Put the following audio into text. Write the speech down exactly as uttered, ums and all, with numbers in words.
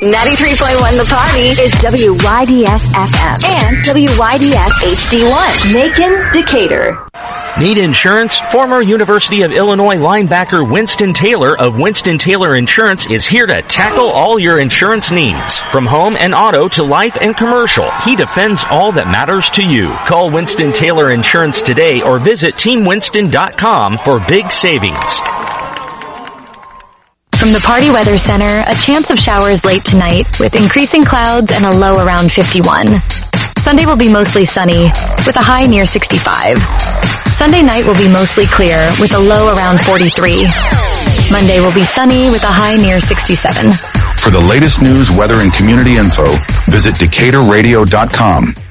ninety-three point one The Party is W Y D S F M and W Y D S H D one. Macon, Decatur. Need insurance? Former University of Illinois linebacker Winston Taylor of Winston Taylor Insurance is here to tackle all your insurance needs. From home and auto to life and commercial, he defends all that matters to you. Call Winston Taylor Insurance today or visit team winston dot com for big savings. From the Party Weather Center, a chance of showers late tonight with increasing clouds and a low around fifty-one. Sunday will be mostly sunny with a high near sixty-five. Sunday night will be mostly clear with a low around forty-three. Monday will be sunny with a high near sixty-seven. For the latest news, weather, and community info, visit Decatur Radio dot com.